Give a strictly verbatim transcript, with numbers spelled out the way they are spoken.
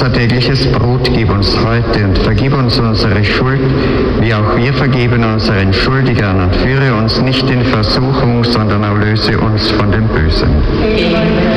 Unser tägliches Brot gib uns heute und vergib uns unsere Schuld, wie auch wir vergeben unseren Schuldigern, und führe uns nicht in Versuchung, sondern erlöse uns von dem Bösen.